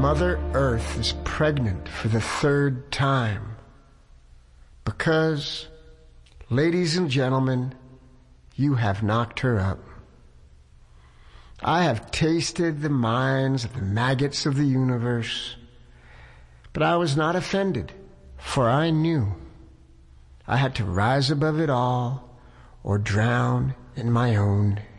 Mother Earth is pregnant for the third time. Because, ladies and gentlemen, you have knocked her up. I have tasted the minds of the maggots of the universe, but I was not offended, for I knew I had to rise above it all or drown in my own